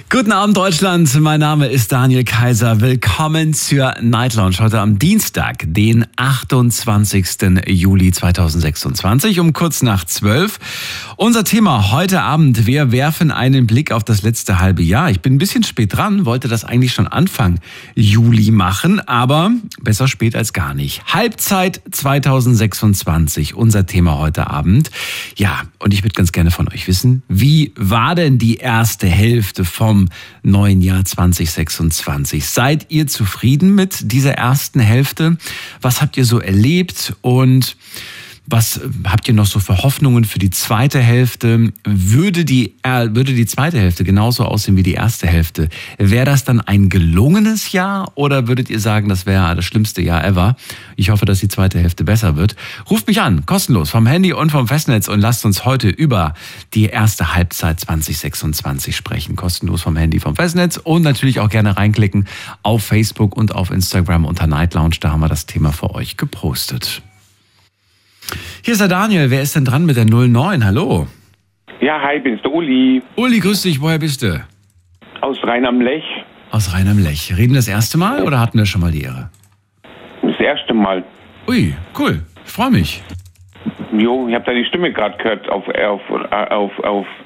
Guten Abend Deutschland, mein Name ist Daniel Kaiser. Willkommen zur Night Lounge heute am Dienstag, den 28. Juli 2026 um kurz nach 12. Unser Thema heute Abend, wir werfen einen Blick auf das letzte halbe Jahr. Ich bin ein bisschen spät dran, wollte das eigentlich schon Anfang Juli machen, aber besser spät als gar nicht. Halbzeit 2026, unser Thema heute Abend. Ja, und ich würde ganz gerne von euch wissen, wie war denn die erste Hälfte vom neuen Jahr 2026? Seid ihr zufrieden mit dieser ersten Hälfte? Was habt ihr so erlebt und was habt ihr noch so für Hoffnungen für die zweite Hälfte? Würde die zweite Hälfte genauso aussehen wie die erste Hälfte? Wäre das dann ein gelungenes Jahr oder würdet ihr sagen, das wäre das schlimmste Jahr ever? Ich hoffe, dass die zweite Hälfte besser wird. Ruft mich an, kostenlos, vom Handy und vom Festnetz und lasst uns heute über die erste Halbzeit 2026 sprechen. Kostenlos vom Handy, vom Festnetz und natürlich auch gerne reinklicken auf Facebook und auf Instagram unter Night Lounge. Da haben wir das Thema für euch gepostet. Hier ist der Daniel. Wer ist denn dran mit der 09? Hallo. Ja, hi, bin's der Uli. Uli, grüß dich. Woher bist du? Aus Rhein am Lech. Aus Rhein am Lech. Reden das erste Mal oder hatten wir schon mal die Ehre? Das erste Mal. Ui, cool. Ich freue mich. Jo, ich habe deine Stimme gerade gehört auf